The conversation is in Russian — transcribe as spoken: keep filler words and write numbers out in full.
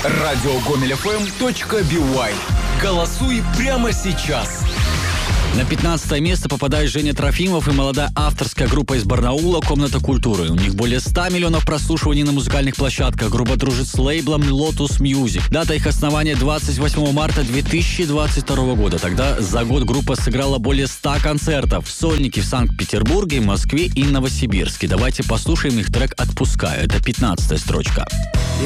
радиогомель.фм точка би-уай. Голосуй прямо сейчас. На пятнадцатое место попадает Женя Трофимов и молодая авторская группа из Барнаула «Комната культуры». У них более ста миллионов прослушиваний на музыкальных площадках. Группа дружит с лейблом Lotus Music. Дата их основания двадцать восьмого марта две тысячи двадцать второго года. Тогда за год группа сыграла более ста концертов. Сольники в Санкт-Петербурге, Москве и Новосибирске. Давайте послушаем их трек «Отпускаю». Это пятнадцатая строчка.